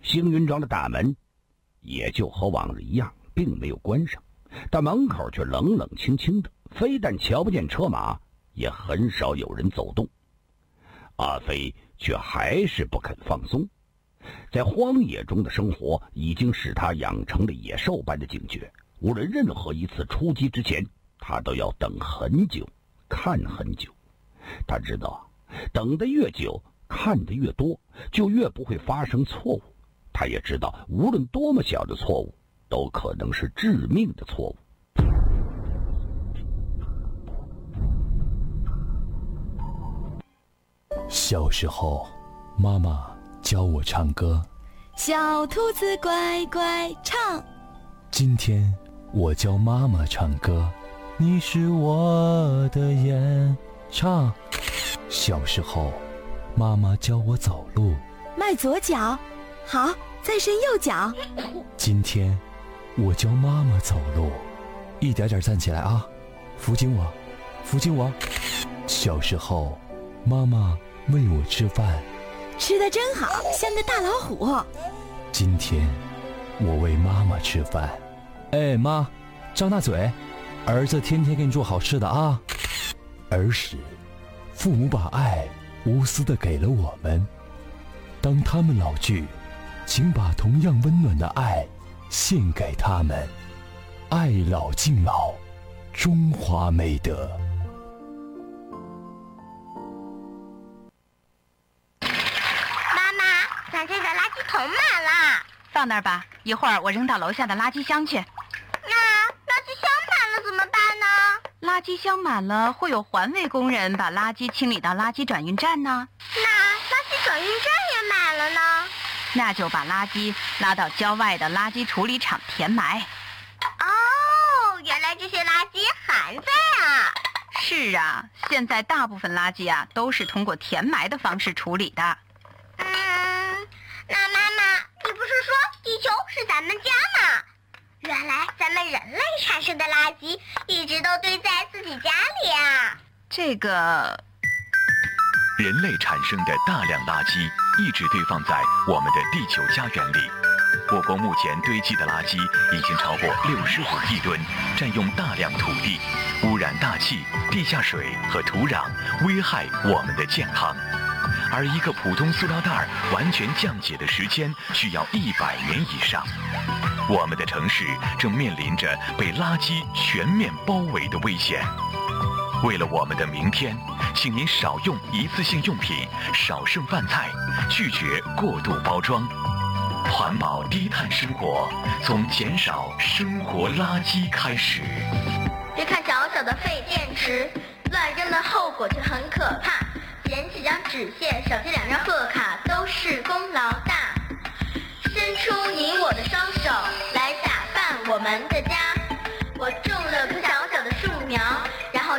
星云庄的大门也就和往日一样，并没有关上，但门口却冷冷清清的，非但瞧不见车马，也很少有人走动。阿飞却还是不肯放松，在荒野中的生活已经使他养成了野兽般的警觉，无论任何一次出击之前，他都要等很久，看很久。他知道等得越久，看得越多，就越不会发生错误。他也知道无论多么小的错误，都可能是致命的错误。 小时候，妈妈教我唱歌， 小兔子乖乖唱。 今天我教妈妈唱歌，你是我的眼。唱。小时候，妈妈教我走路， 迈左脚，好，再伸右脚。 今天我教妈妈走路，一点点站起来啊，扶紧我，扶紧我。小时候，妈妈喂我吃饭， 吃得真好，像个大老虎。 今天我喂妈妈吃饭，哎妈，张大嘴，儿子天天给你做好吃的啊。儿时，父母把爱无私地给了我们，当他们老去，请把同样温暖的爱献给他们。爱老敬老，中华美德。 妈妈，咱家的垃圾桶满了。 放那儿吧，一会儿我扔到楼下的垃圾箱去。 那垃圾箱满了怎么办呢？ 垃圾箱满了，会有环卫工人把垃圾清理到垃圾转运站呢。 那垃圾转运站也满了呢？ 那就把垃圾拉到郊外的垃圾处理厂填埋。 哦，原来这些垃圾还在啊。 是啊，现在大部分垃圾啊都是通过填埋的方式处理的。 那妈妈，你不是说地球是咱们家吗？原来咱们人类产生的垃圾一直都堆在自己家里啊。 这个人类产生的大量垃圾一直堆放在我们的地球家园里。我国目前堆积的垃圾已经超过65亿吨，占用大量土地，污染大气、地下水和土壤，危害我们的健康。而一个普通塑料袋完全降解的时间需要100年以上。我们的城市正面临着被垃圾全面包围的危险。为了我们的明天，请您少用一次性用品，少剩饭菜，拒绝过度包装。环保低碳生活，从减少生活垃圾开始。 别看小小的废电池，乱扔的后果却很可怕。捡几张纸屑，少贴2张贺卡，都是功劳大。伸出你我的双手，来打扮我们的家。